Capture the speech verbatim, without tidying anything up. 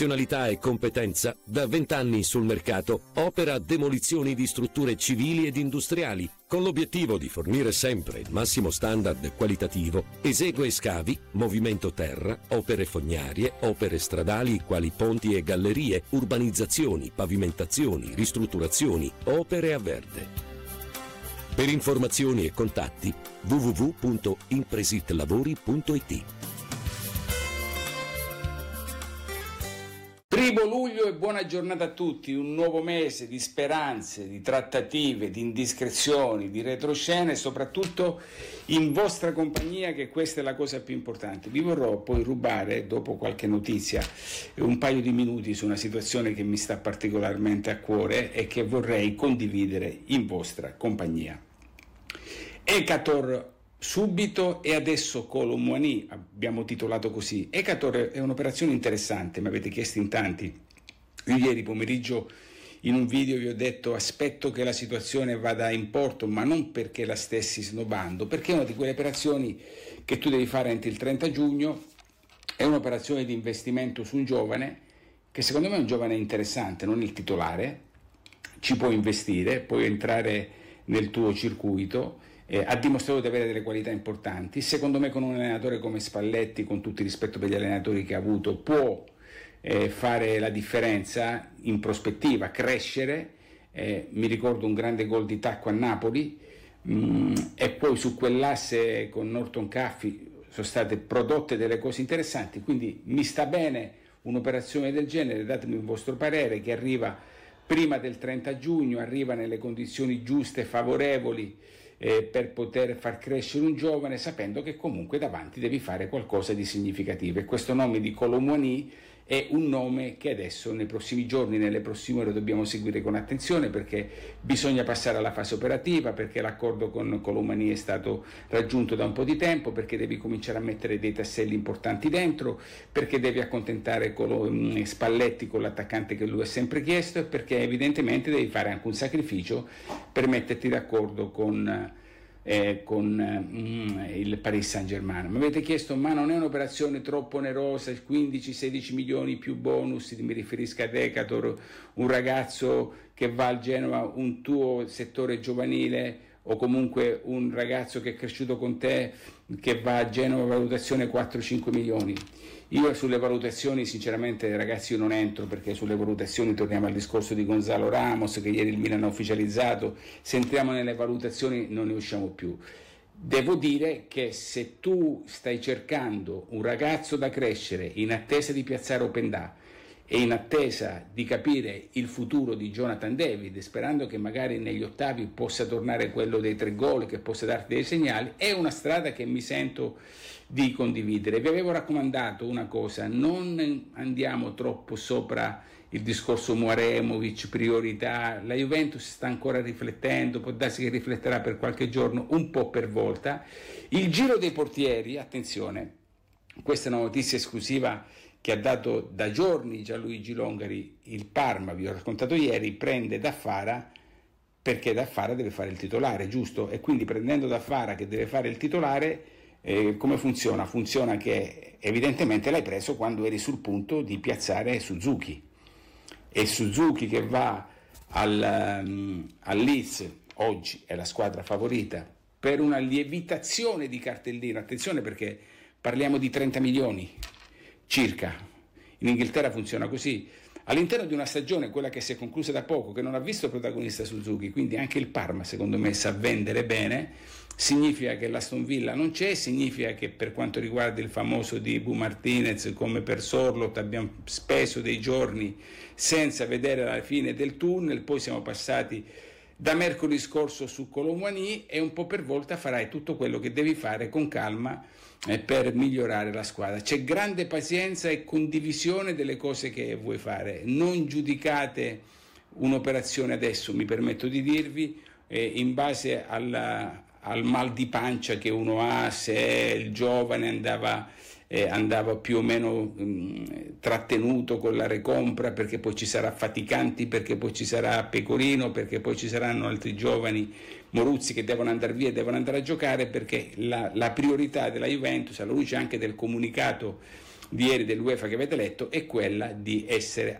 Professionalità e competenza, da vent'anni sul mercato, opera demolizioni di strutture civili ed industriali, con l'obiettivo di fornire sempre il massimo standard qualitativo. Esegue scavi, movimento terra, opere fognarie, opere stradali quali ponti e gallerie, urbanizzazioni, pavimentazioni, ristrutturazioni, opere a verde. Per informazioni e contatti w w w punto impresitlavori punto i t. Primo luglio e buona giornata a tutti, un nuovo mese di speranze, di trattative, di indiscrezioni, di retroscene e soprattutto in vostra compagnia, che questa è la cosa più importante. Vi vorrò poi rubare, dopo qualche notizia, un paio di minuti su una situazione che mi sta particolarmente a cuore e che vorrei condividere in vostra compagnia. Ecator subito e adesso Kolo Muani, abbiamo titolato così. Ecator è un'operazione interessante, mi avete chiesto in tanti. Io ieri pomeriggio in un video vi ho detto aspetto che la situazione vada in porto, ma non perché la stessi snobando, perché è una di quelle operazioni che tu devi fare entro il trenta giugno, è un'operazione di investimento su un giovane, che secondo me è un giovane interessante, non il titolare, ci può investire, puoi entrare nel tuo circuito. Eh, ha dimostrato di avere delle qualità importanti. Secondo me con un allenatore come Spalletti, con tutto il rispetto per gli allenatori che ha avuto, può eh, fare la differenza in prospettiva, crescere. Eh, mi ricordo un grande gol di tacco a Napoli, mh, e poi su quell'asse con Norton Caffi sono state prodotte delle cose interessanti, quindi mi sta bene un'operazione del genere. Datemi il vostro parere, che arriva prima del trenta giugno, arriva nelle condizioni giuste, favorevoli, Eh, per poter far crescere un giovane, sapendo che comunque davanti devi fare qualcosa di significativo. E questo nome di Kolo Muani è un nome che adesso nei prossimi giorni, nelle prossime ore dobbiamo seguire con attenzione, perché bisogna passare alla fase operativa, perché l'accordo con Kolo Muani è stato raggiunto da un po' di tempo, perché devi cominciare a mettere dei tasselli importanti dentro, perché devi accontentare Colo, mh, Spalletti con l'attaccante che lui ha sempre chiesto, e perché evidentemente devi fare anche un sacrificio per metterti d'accordo con Eh, con mm, il Paris Saint-Germain. Mi avete chiesto, ma non è un'operazione troppo onerosa, quindici sedici milioni più bonus? Mi riferisco ad Ecator, un ragazzo che va al Genoa, un tuo settore giovanile, o comunque un ragazzo che è cresciuto con te che va a Genova, valutazione quattro cinque milioni. Io sulle valutazioni sinceramente, ragazzi, io non entro, perché sulle valutazioni torniamo al discorso di Gonzalo Ramos che ieri il Milan ha ufficializzato. Se entriamo nelle valutazioni non ne usciamo più. Devo dire che se tu stai cercando un ragazzo da crescere in attesa di piazzare Openda e in attesa di capire il futuro di Jonathan David, sperando che magari negli ottavi possa tornare quello dei tre gol, che possa darti dei segnali, è una strada che mi sento di condividere. Vi avevo raccomandato una cosa: non andiamo troppo sopra il discorso Muaremovic, priorità. La Juventus sta ancora riflettendo, può darsi che rifletterà per qualche giorno, un po' per volta. Il giro dei portieri, attenzione, questa è una notizia esclusiva che ha dato da giorni Gianluigi Longari. Il Parma, vi ho raccontato ieri, prende Daffara, perché Daffara deve fare il titolare, giusto? E quindi prendendo Daffara che deve fare il titolare, eh, come funziona? Funziona che evidentemente l'hai preso quando eri sul punto di piazzare Suzuki, e Suzuki che va al, um, al Leeds, oggi è la squadra favorita, per una lievitazione di cartellino. Attenzione, perché parliamo di trenta milioni circa. In Inghilterra funziona così. All'interno di una stagione, quella che si è conclusa da poco, che non ha visto protagonista Suzuki, quindi anche il Parma secondo me sa vendere bene, significa che l'Aston Villa non c'è, significa che per quanto riguarda il famoso di Bu Martinez, come per Sorloth, abbiamo speso dei giorni senza vedere la fine del tunnel. Poi siamo passati da mercoledì scorso su Kolo Muani, e un po' per volta farai tutto quello che devi fare con calma eh, per migliorare la squadra. C'è grande pazienza e condivisione delle cose che vuoi fare. Non giudicate un'operazione adesso, mi permetto di dirvi, eh, in base alla, al mal di pancia che uno ha, se il giovane andava eh, andava più o meno mh, trattenuto con la recompra, perché poi ci sarà Faticanti, perché poi ci sarà Pecorino, perché poi ci saranno altri giovani, Moruzzi, che devono andare via e devono andare a giocare, perché la, la priorità della Juventus, alla luce anche del comunicato di ieri dell'UEFA che avete letto è quella di essere